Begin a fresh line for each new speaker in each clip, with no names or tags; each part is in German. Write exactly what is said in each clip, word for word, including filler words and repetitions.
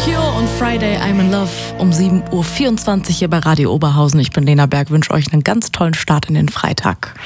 Cure und Friday I'm in Love um sieben Uhr vierundzwanzig hier bei Radio Oberhausen. Ich bin Lena Berg, wünsche euch einen ganz tollen Start in den Freitag.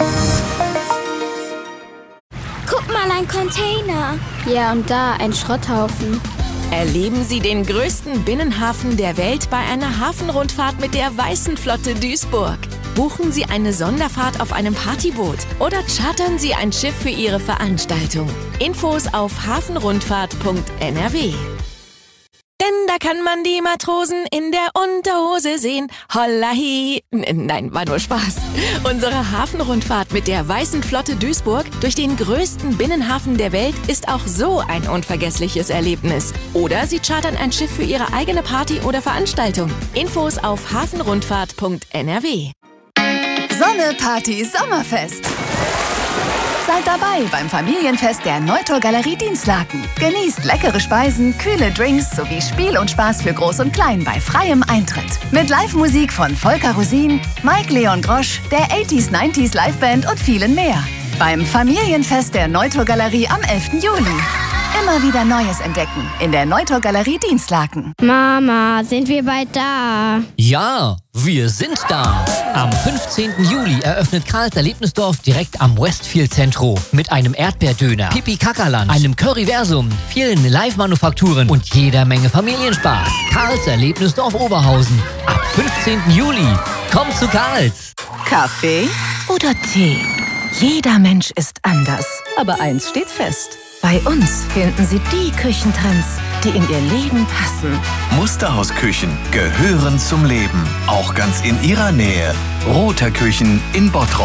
Guck mal, ein Container.
Ja, und da ein Schrotthaufen.
Erleben Sie den größten Binnenhafen der Welt bei einer Hafenrundfahrt mit der Weißen Flotte Duisburg. Buchen Sie eine Sonderfahrt auf einem Partyboot oder chartern Sie ein Schiff für Ihre Veranstaltung. Infos auf hafenrundfahrt punkt n r w. Denn da kann man die Matrosen in der Unterhose sehen. Hollahi! N- Nein, war nur Spaß. Unsere Hafenrundfahrt mit der Weißen Flotte Duisburg durch den größten Binnenhafen der Welt ist auch so ein unvergessliches Erlebnis. Oder Sie chartern ein Schiff für Ihre eigene Party oder Veranstaltung. Infos auf hafenrundfahrt punkt n r w.
Sonne, Party, Sommerfest. Seid dabei beim Familienfest der Neutor Galerie Dienstlaken. Genießt leckere Speisen, kühle Drinks sowie Spiel und Spaß für Groß und Klein bei freiem Eintritt. Mit Live-Musik von Volker Rosin, Mike Leon Grosch, der achtziger, neunziger Liveband und vielen mehr. Beim Familienfest der Neutor Galerie am elften Juli. Immer wieder Neues entdecken in der Neutor Galerie Dienstlaken.
Mama, sind wir bald da?
Ja, wir sind da. Am fünfzehnten Juli eröffnet Karls Erlebnisdorf direkt am Westfield Zentro mit einem Erdbeerdöner, Pipi-Kakaland, einem Curryversum, vielen Live-Manufakturen und jeder Menge Familienspaß. Karls Erlebnisdorf Oberhausen ab fünfzehnten Juli. Kommt zu Karls.
Kaffee oder Tee? Jeder Mensch ist anders, aber eins steht fest. Bei uns finden Sie die Küchentrends, die in Ihr Leben passen.
Musterhausküchen gehören zum Leben, auch ganz in Ihrer Nähe. Roter Küchen in Bottrop.